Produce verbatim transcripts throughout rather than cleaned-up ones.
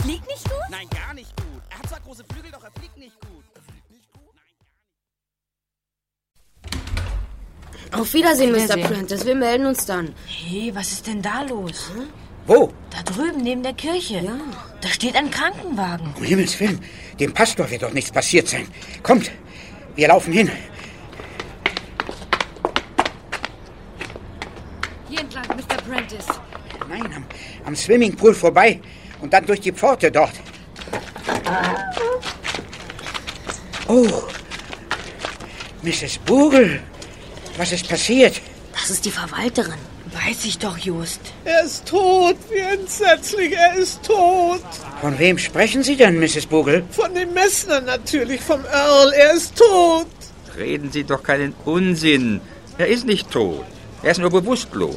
fliegt nicht gut? Nein, gar nicht gut. Er hat zwar große Flügel, doch er fliegt nicht gut. Er fliegt nicht gut? Nein, Auf Wiedersehen, Mister Wiedersehen. Prentice. Wir melden uns dann. Hey, was ist denn da los? Hm? Wo? Da drüben neben der Kirche. Ja. Da steht ein Krankenwagen. Um Himmels Willen, dem Pastor wird doch nichts passiert sein. Kommt, wir laufen hin. Hier entlang, Mister Prentice. Nein, am, am Swimmingpool vorbei und dann durch die Pforte dort. Oh, Misses Bogle, was ist passiert? Das ist die Verwalterin. Weiß ich doch, Just. Er ist tot, wie entsetzlich, er ist tot. Von wem sprechen Sie denn, Misses Bogle? Von dem Messner natürlich, vom Earl, er ist tot. Reden Sie doch keinen Unsinn. Er ist nicht tot. Er ist nur bewusstlos.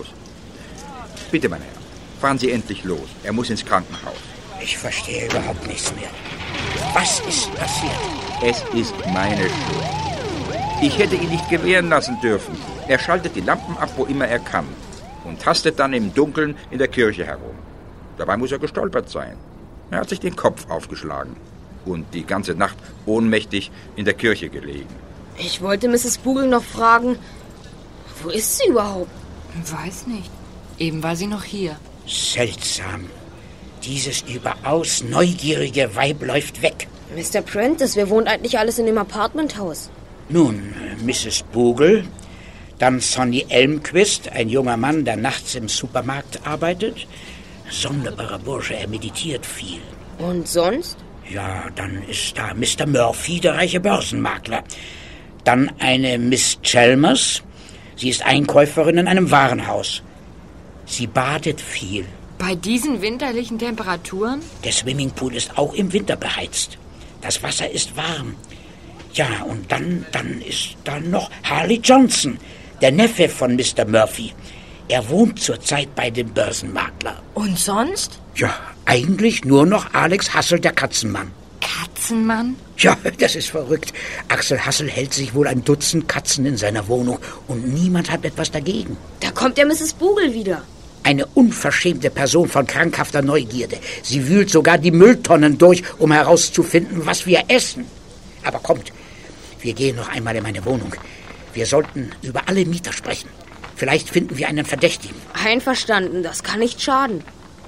Bitte, mein Herr, fahren Sie endlich los. Er muss ins Krankenhaus. Ich verstehe überhaupt nichts mehr. Was ist passiert? Es ist meine Schuld. Ich hätte ihn nicht gewähren lassen dürfen. Er schaltet die Lampen ab, wo immer er kann. Und tastet dann im Dunkeln in der Kirche herum. Dabei muss er gestolpert sein. Er hat sich den Kopf aufgeschlagen. Und die ganze Nacht ohnmächtig in der Kirche gelegen. Ich wollte Misses Bogle noch fragen, wo ist sie überhaupt? Weiß nicht. Eben war sie noch hier. Seltsam. Dieses überaus neugierige Weib läuft weg. Mister Prentice, wir wohnen eigentlich alles in dem Apartmenthaus. Nun, Misses Bogle, dann Sonny Elmquist, ein junger Mann, der nachts im Supermarkt arbeitet. Sonderbarer Bursche, er meditiert viel. Und sonst? Ja, dann ist da Mister Murphy, der reiche Börsenmakler. Dann eine Miss Chalmers. Sie ist Einkäuferin in einem Warenhaus. Sie badet viel. Bei diesen winterlichen Temperaturen? Der Swimmingpool ist auch im Winter beheizt. Das Wasser ist warm. Ja, und dann, dann ist da noch Harley Johnson, der Neffe von Mister Murphy. Er wohnt zurzeit bei dem Börsenmakler. Und sonst? Ja, eigentlich nur noch Alex Hassel, der Katzenmann. Katzenmann? Ja, das ist verrückt. Axel Hassel hält sich wohl ein Dutzend Katzen in seiner Wohnung und niemand hat etwas dagegen. Da kommt ja Misses Bogle wieder. Eine unverschämte Person von krankhafter Neugierde. Sie wühlt sogar die Mülltonnen durch, um herauszufinden, was wir essen. Aber kommt, wir gehen noch einmal in meine Wohnung. Wir sollten über alle Mieter sprechen. Vielleicht finden wir einen Verdächtigen. Einverstanden, das kann nicht schaden.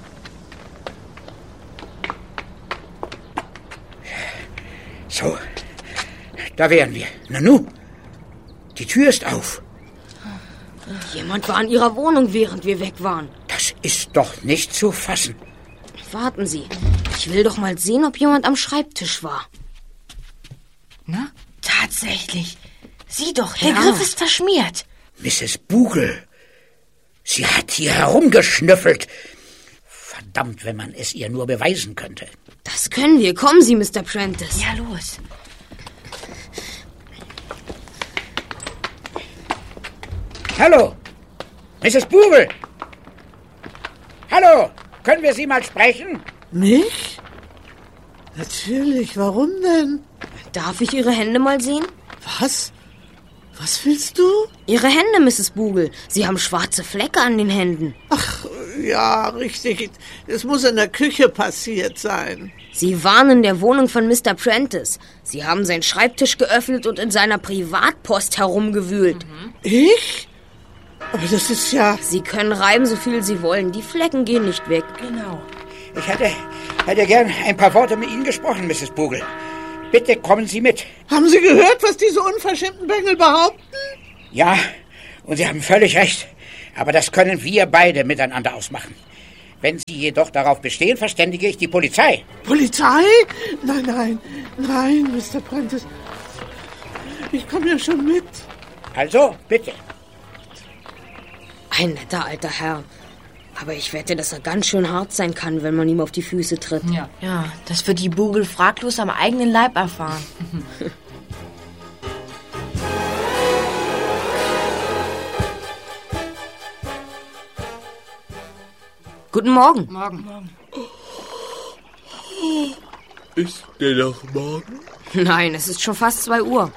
So, da wären wir. Nanu, die Tür ist auf. Jemand war in ihrer Wohnung, während wir weg waren. Das ist doch nicht zu fassen. Warten Sie, ich will doch mal sehen, ob jemand am Schreibtisch war. Na, tatsächlich. Sieh doch, der Ja. Griff ist verschmiert. Misses Bogle, sie hat hier herumgeschnüffelt. Verdammt, wenn man es ihr nur beweisen könnte. Das können wir. Kommen Sie, Mister Prentice. Ja, los. Hallo, Misses Bogle. Hallo, können wir Sie mal sprechen? Mich? Natürlich, warum denn? Darf ich Ihre Hände mal sehen? Was? Was willst du? Ihre Hände, Misses Bogle. Sie haben schwarze Flecke an den Händen. Ach, ja, richtig. Es muss in der Küche passiert sein. Sie waren in der Wohnung von Mister Prentice. Sie haben seinen Schreibtisch geöffnet und in seiner Privatpost herumgewühlt. Mhm. Ich? Aber das ist ja... Sie können reiben, so viel Sie wollen. Die Flecken gehen nicht weg. Genau. Ich hätte, hätte gern ein paar Worte mit Ihnen gesprochen, Misses Bogle. Bitte kommen Sie mit. Haben Sie gehört, was diese unverschämten Bengel behaupten? Ja, und Sie haben völlig recht. Aber das können wir beide miteinander ausmachen. Wenn Sie jedoch darauf bestehen, verständige ich die Polizei. Polizei? Nein, nein, nein, Mister Prentice. Ich komme ja schon mit. Also, bitte. Ein netter alter Herr. Aber ich wette, dass er ganz schön hart sein kann, wenn man ihm auf die Füße tritt. Ja, ja, das wird die Bogle fraglos am eigenen Leib erfahren. Guten Morgen. Morgen. Morgen. Ist der noch morgen? Nein, es ist schon fast zwei Uhr.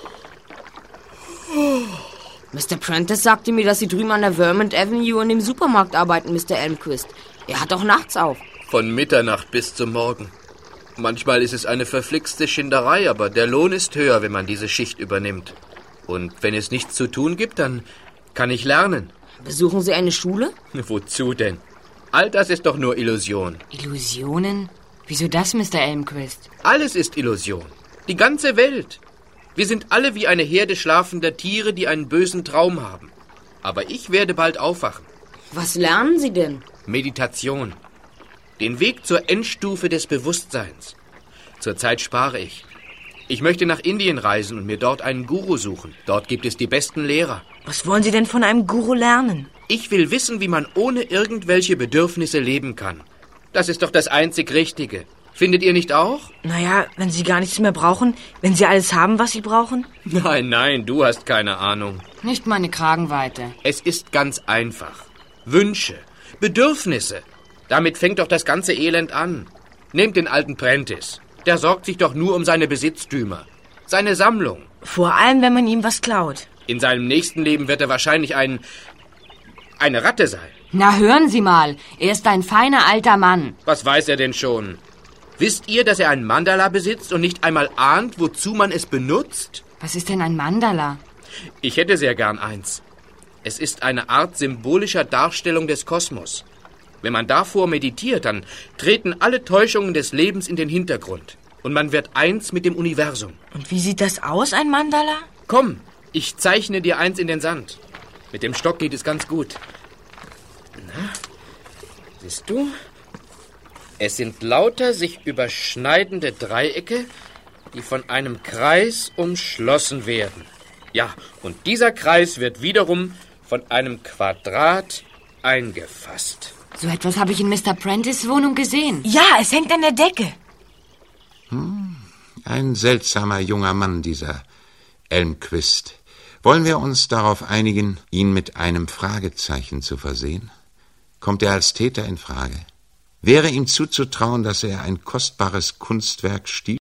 Mister Prentice sagte mir, dass Sie drüben an der Vermont Avenue in dem Supermarkt arbeiten, Mister Elmquist. Er hat auch nachts auf. Von Mitternacht bis zum Morgen. Manchmal ist es eine verflixte Schinderei, aber der Lohn ist höher, wenn man diese Schicht übernimmt. Und wenn es nichts zu tun gibt, dann kann ich lernen. Besuchen Sie eine Schule? Wozu denn? All das ist doch nur Illusion. Illusionen? Wieso das, Mister Elmquist? Alles ist Illusion. Die ganze Welt. Wir sind alle wie eine Herde schlafender Tiere, die einen bösen Traum haben. Aber ich werde bald aufwachen. Was lernen Sie denn? Meditation. Den Weg zur Endstufe des Bewusstseins. Zurzeit spare ich. Ich möchte nach Indien reisen und mir dort einen Guru suchen. Dort gibt es die besten Lehrer. Was wollen Sie denn von einem Guru lernen? Ich will wissen, wie man ohne irgendwelche Bedürfnisse leben kann. Das ist doch das einzig Richtige. Findet ihr nicht auch? Naja, wenn Sie gar nichts mehr brauchen, wenn Sie alles haben, was Sie brauchen? Nein, nein, du hast keine Ahnung. Nicht meine Kragenweite. Es ist ganz einfach. Wünsche, Bedürfnisse. Damit fängt doch das ganze Elend an. Nehmt den alten Prentice. Der sorgt sich doch nur um seine Besitztümer. Seine Sammlung. Vor allem, wenn man ihm was klaut. In seinem nächsten Leben wird er wahrscheinlich ein... eine Ratte sein. Na, hören Sie mal. Er ist ein feiner alter Mann. Was weiß er denn schon? Wisst ihr, dass er ein Mandala besitzt und nicht einmal ahnt, wozu man es benutzt? Was ist denn ein Mandala? Ich hätte sehr gern eins. Es ist eine Art symbolischer Darstellung des Kosmos. Wenn man davor meditiert, dann treten alle Täuschungen des Lebens in den Hintergrund. Und man wird eins mit dem Universum. Und wie sieht das aus, ein Mandala? Komm, ich zeichne dir eins in den Sand. Mit dem Stock geht es ganz gut. Na, siehst du? Es sind lauter sich überschneidende Dreiecke, die von einem Kreis umschlossen werden. Ja, und dieser Kreis wird wiederum von einem Quadrat eingefasst. So etwas habe ich in Mister Prentice' Wohnung gesehen. Ja, es hängt an der Decke. Hm, ein seltsamer junger Mann, dieser Elmquist. Wollen wir uns darauf einigen, ihn mit einem Fragezeichen zu versehen? Kommt er als Täter in Frage? Wäre ihm zuzutrauen, dass er ein kostbares Kunstwerk stiehlt?